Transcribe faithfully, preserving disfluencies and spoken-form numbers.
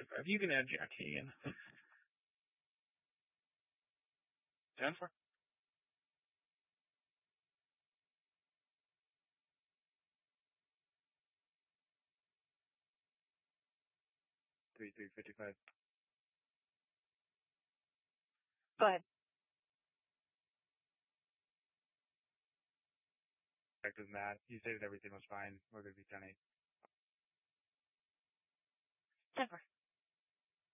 fifty-five. You can add Jackie in. ten four. three three fifty-five. Go ahead. Back with Matt. He said everything was fine. We're going to be ten eight. ten four.